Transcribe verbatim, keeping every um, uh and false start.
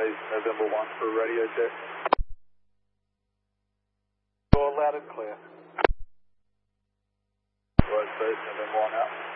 base, November one for radio check. Go loud and clear. West base, November one out.